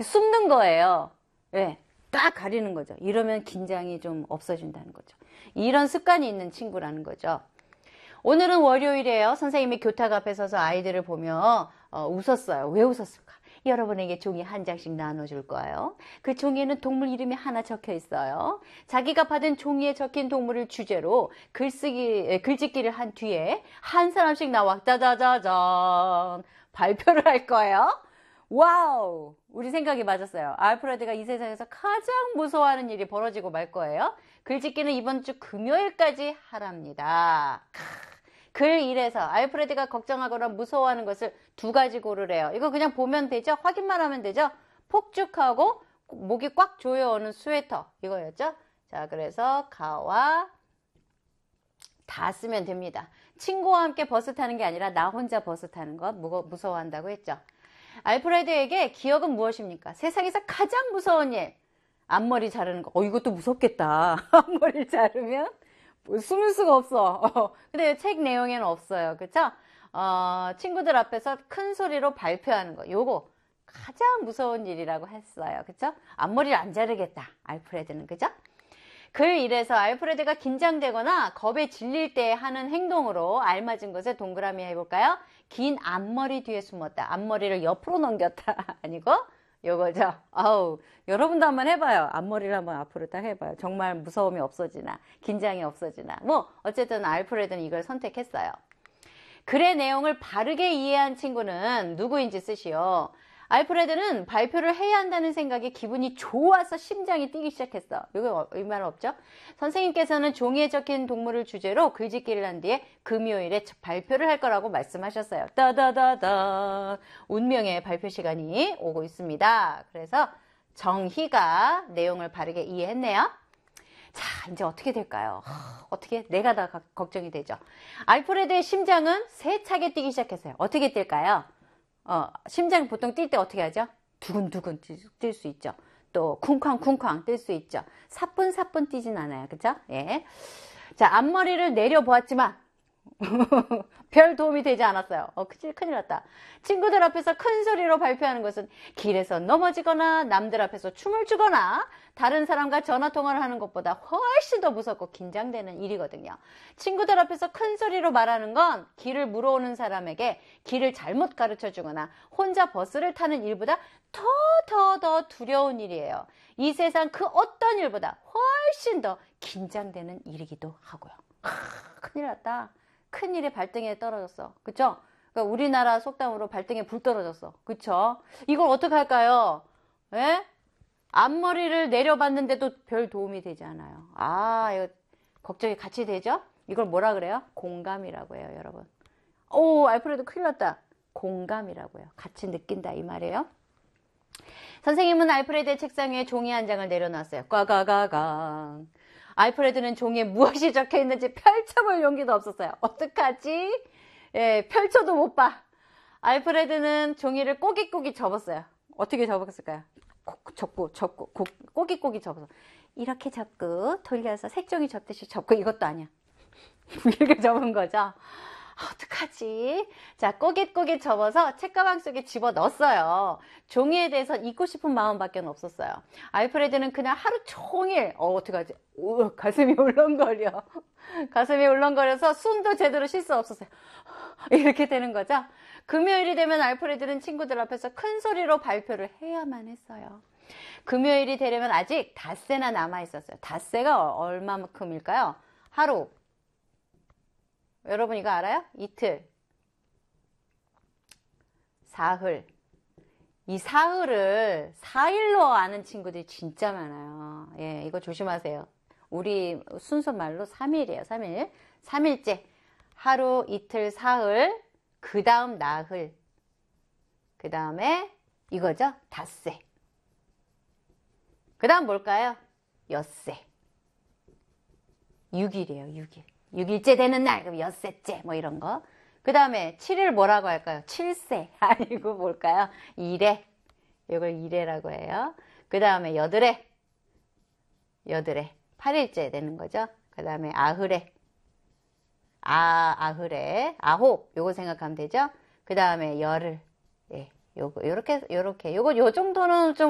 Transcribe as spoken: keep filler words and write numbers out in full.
숨는 거예요. 예, 딱 가리는 거죠. 이러면 긴장이 좀 없어진다는 거죠. 이런 습관이 있는 친구라는 거죠. 오늘은 월요일이에요. 선생님이 교탁 앞에 서서 아이들을 보며 어, 웃었어요. 왜 웃었을까? 여러분에게 종이 한 장씩 나눠줄 거예요. 그 종이에는 동물 이름이 하나 적혀 있어요. 자기가 받은 종이에 적힌 동물을 주제로 글쓰기, 글짓기를 한 뒤에 한 사람씩 나와 짜자자잔 발표를 할 거예요. 와우! 우리 생각이 맞았어요. 알프레드가 이 세상에서 가장 무서워하는 일이 벌어지고 말 거예요. 글짓기는 이번 주 금요일까지 하랍니다. 글 일에서 알프레드가 걱정하거나 무서워하는 것을 두 가지 고르래요. 이거 그냥 보면 되죠? 확인만 하면 되죠? 폭죽하고 목이 꽉 조여오는 스웨터 이거였죠? 자, 그래서 가와 다 쓰면 됩니다. 친구와 함께 버스 타는 게 아니라 나 혼자 버스 타는 것 무서워한다고 했죠. 알프레드에게 기억은 무엇입니까? 세상에서 가장 무서운 일. 앞머리 자르는 거. 어, 이것도 무섭겠다. 앞머리 자르면 뭐 숨을 수가 없어. 어, 근데 책 내용에는 없어요. 그쵸? 어, 친구들 앞에서 큰 소리로 발표하는 거. 요거 가장 무서운 일이라고 했어요. 그쵸? 앞머리를 안 자르겠다. 알프레드는. 그죠? 글 일에서 알프레드가 긴장되거나 겁에 질릴 때 하는 행동으로 알맞은 것에 동그라미 해볼까요? 긴 앞머리 뒤에 숨었다. 앞머리를 옆으로 넘겼다. 아니고 요거죠. 아우, 여러분도 한번 해봐요. 앞머리를 한번 앞으로 딱 해봐요. 정말 무서움이 없어지나 긴장이 없어지나. 뭐 어쨌든 알프레드는 이걸 선택했어요. 글의 내용을 바르게 이해한 친구는 누구인지 쓰시오. 알프레드는 발표를 해야 한다는 생각에 기분이 좋아서 심장이 뛰기 시작했어. 이거 의미는 없죠? 선생님께서는 종이에 적힌 동물을 주제로 글짓기를 한 뒤에 금요일에 발표를 할 거라고 말씀하셨어요. 따다다다. 운명의 발표 시간이 오고 있습니다. 그래서 정희가 내용을 바르게 이해했네요. 자, 이제 어떻게 될까요? 어떻게? 내가 다 걱정이 되죠. 알프레드의 심장은 세차게 뛰기 시작했어요. 어떻게 뛸까요? 어, 심장이 보통 뛸 때 어떻게 하죠? 두근두근 뛸 수 있죠. 또 쿵쾅쿵쾅 뛸 수 있죠. 사뿐사뿐 뛰진 않아요. 그죠? 예. 자, 앞머리를 내려보았지만 별 도움이 되지 않았어요. 어, 큰일, 큰일 났다. 친구들 앞에서 큰 소리로 발표하는 것은 길에서 넘어지거나 남들 앞에서 춤을 추거나 다른 사람과 전화통화를 하는 것보다 훨씬 더 무섭고 긴장되는 일이거든요. 친구들 앞에서 큰 소리로 말하는 건 길을 물어오는 사람에게 길을 잘못 가르쳐주거나 혼자 버스를 타는 일보다 더 더 더 두려운 일이에요. 이 세상 그 어떤 일보다 훨씬 더 긴장되는 일이기도 하고요. 아, 큰일 났다. 큰일이 발등에 떨어졌어. 그쵸? 그러니까 우리나라 속담으로 발등에 불 떨어졌어. 그쵸? 이걸 어떻게 할까요? 예? 앞머리를 내려봤는데도 별 도움이 되지 않아요. 아, 이거 걱정이 같이 되죠? 이걸 뭐라 그래요? 공감이라고 해요, 여러분. 오, 알프레드 큰일 났다. 공감이라고 해요. 같이 느낀다, 이 말이에요. 선생님은 알프레드의 책상 위에 종이 한 장을 내려놨어요. 꽈가가강. 알프레드는 종이에 무엇이 적혀 있는지 펼쳐볼 용기도 없었어요. 어떡하지? 예, 펼쳐도 못 봐. 알프레드는 종이를 꼬깃꼬깃 접었어요. 어떻게 접었을까요? 접고, 접고, 꼬깃꼬깃 접어서. 이렇게 접고, 돌려서 색종이 접듯이 접고, 이것도 아니야. 이렇게 접은 거죠. 어떡하지? 자, 꼬깃꼬깃 접어서 책가방 속에 집어 넣었어요. 종이에 대해서 잊고 싶은 마음밖에 없었어요. 알프레드는 그날 하루 종일 어, 어떡하지? 오, 가슴이 울렁거려. 가슴이 울렁거려서 숨도 제대로 쉴 수 없었어요. 이렇게 되는 거죠. 금요일이 되면 알프레드는 친구들 앞에서 큰 소리로 발표를 해야만 했어요. 금요일이 되려면 아직 닷새나 남아있었어요. 닷새가 얼마만큼일까요? 하루. 여러분 이거 알아요? 이틀, 사흘. 이 사흘을 사일로 아는 친구들이 진짜 많아요. 예, 이거 조심하세요. 우리 순서말로 삼 일이에요. 삼 일. 삼 일째. 하루, 이틀, 사흘. 그 다음 나흘. 그 다음에 이거죠? 닷새. 그 다음 뭘까요? 엿새. 육 일이에요. 육 일. 육 일째 되는 날, 그럼 엿새째, 뭐 이런 거. 그 다음에 칠 일 뭐라고 할까요? 칠새. 아니고 뭘까요? 일회. 이걸 일회라고 해요. 그 다음에 여드레. 여드레. 팔 일째 되는 거죠. 그 다음에 아흐레. 아, 아흐레. 아홉. 요거 생각하면 되죠. 그 다음에 열흘. 예. 요거, 요렇게, 요렇게. 요거, 요 정도는 좀